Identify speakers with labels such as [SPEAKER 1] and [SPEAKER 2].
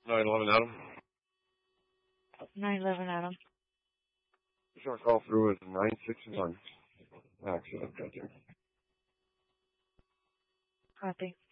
[SPEAKER 1] 911 Adam.
[SPEAKER 2] 911 Adam.
[SPEAKER 1] Just want to call through with 961 accident. Thank you.
[SPEAKER 2] Copy.